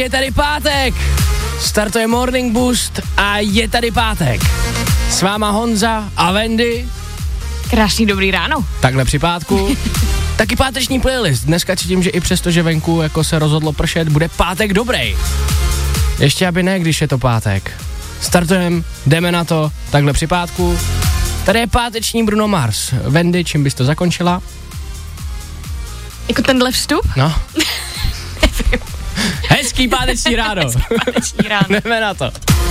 Je tady pátek, startuje Morning Boost a je tady pátek. S váma Honza a Wendy. Krásný dobrý ráno. Takhle při pátku. Taky páteční playlist. Dneska cítím, že i přesto, že venku jako se rozhodlo pršet, bude pátek dobrý. Ještě aby ne, když je to pátek. Startujeme, jdeme na to, takhle při pátku. Tady je páteční Bruno Mars. Wendy, čím bys to zakončila? Jako tenhle vstup? No. Hezký páteční ráno. Páteční ráno. Jdeme na to.